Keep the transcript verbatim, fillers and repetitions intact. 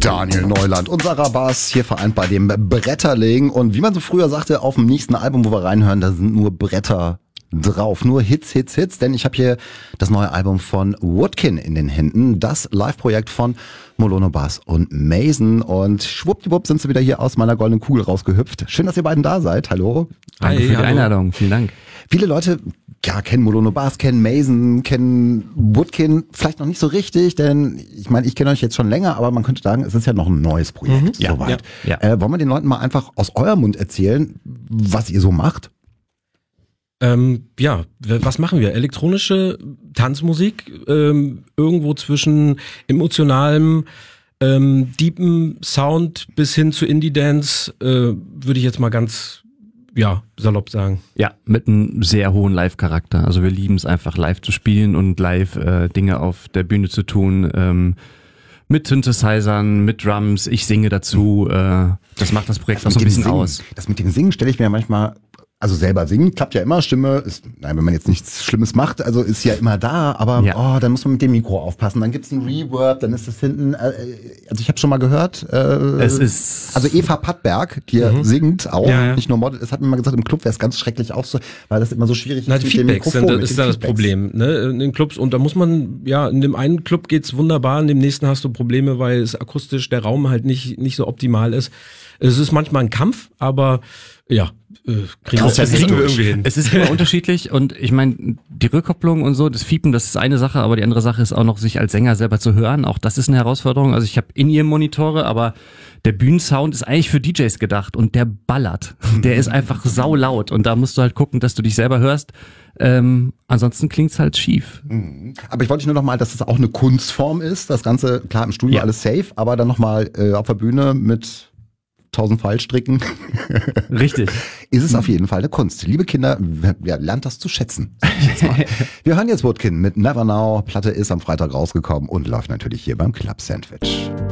Daniel Neuland und Sarah Bass hier vereint bei dem Bretterling. Und wie man so früher sagte, auf dem nächsten Album, wo wir reinhören, da sind nur Bretter drauf. Nur Hits, Hits, Hits. Denn ich habe hier das neue Album von Woodkin in den Händen. Das Live-Projekt von Molono Bass und Mason. Und schwuppdiwupp sind sie wieder hier aus meiner goldenen Kugel rausgehüpft. Schön, dass ihr beiden da seid. Hallo. Danke Hi, für die hallo. Einladung. Vielen Dank. Viele Leute ja, kennen Molono Bass, kennen Mason, kennen Woodkin vielleicht noch nicht so richtig, denn ich meine, ich kenne euch jetzt schon länger, aber man könnte sagen, es ist ja noch ein neues Projekt. Mhm. Ja, soweit. Ja, ja. Äh, wollen wir den Leuten mal einfach aus eurem Mund erzählen, was ihr so macht? Ähm, ja, was machen wir? Elektronische Tanzmusik, ähm, irgendwo zwischen emotionalem, ähm, deepen Sound bis hin zu Indie-Dance, äh, würde ich jetzt mal ganz, ja, salopp sagen. Ja, mit einem sehr hohen Live-Charakter. Also wir lieben es einfach live zu spielen und live äh, Dinge auf der Bühne zu tun, ähm, mit Synthesizern, mit Drums, ich singe dazu, äh, das macht das Projekt auch so ein bisschen Singen, aus. Das mit dem Singen stelle ich mir manchmal, also selber singen klappt ja immer, Stimme ist, nein, wenn man jetzt nichts Schlimmes macht, also ist ja immer da, aber ja. oh, dann muss man mit dem Mikro aufpassen, dann gibt's ein Reverb, dann ist das hinten, äh, also ich habe schon mal gehört, äh, es ist also Eva Pattberg, die mhm. singt auch, ja, ja. nicht nur Model, es hat mir mal gesagt, im Club wäre es ganz schrecklich auch so, weil das immer so schwierig Na, ist die mit Feedbacks dem Mikrofon. Sind, das ist dann das Problem, ne, in den Clubs, und da muss man, ja, in dem einen Club geht's wunderbar, in dem nächsten hast du Probleme, weil es akustisch der Raum halt nicht, nicht so optimal ist. Es ist manchmal ein Kampf, aber ja, äh, kriegen, das wir, das kriegen wir irgendwie hin. Es ist immer unterschiedlich und ich meine, die Rückkopplung und so, das Fiepen, das ist eine Sache, aber die andere Sache ist auch noch, sich als Sänger selber zu hören. Auch das ist eine Herausforderung. Also ich habe In-Ear-Monitore, aber der Bühnensound ist eigentlich für D Js gedacht und der ballert. Der ist einfach saulaut und da musst du halt gucken, dass du dich selber hörst. Ähm, ansonsten klingt's halt schief. Aber ich wollte nur noch mal, dass es auch eine Kunstform ist. Das Ganze, klar, im Studio ja. alles safe, aber dann noch mal äh, auf der Bühne mit tausend Fallstricken. Richtig. Ist es auf jeden Fall eine Kunst. Liebe Kinder, ja, lernt das zu schätzen. Sag ich jetzt mal. Wir hören jetzt Woodkin mit Never Now. Platte ist am Freitag rausgekommen und läuft natürlich hier beim Club Sandwich.